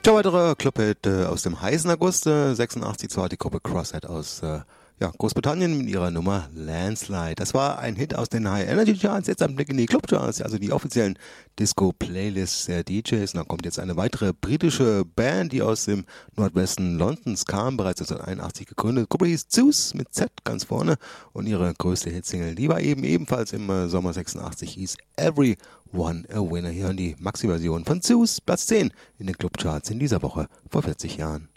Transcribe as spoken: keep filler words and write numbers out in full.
Ciao, weiterer Clubhit äh, aus dem heißen August äh, sechsundachtzig, zwar die Gruppe Crosshead aus äh, ja, Großbritannien mit ihrer Nummer Landslide. Das war ein Hit aus den High Energy Charts, jetzt ein Blick in die Club Charts, also die offiziellen Disco-Playlists der D Js. Und dann kommt jetzt eine weitere britische Band, die aus dem Nordwesten Londons kam, bereits neunzehnhunderteinundachtzig gegründet. Die Gruppe hieß Zeus mit Z ganz vorne und ihre größte Hitsingle, die war eben ebenfalls im äh, Sommer sechsundachtzig, hieß Everyone a Winner. Hier hören die Maxi-Version von Zeus, Platz zehn in den Club Charts in dieser Woche vor vierzig Jahren.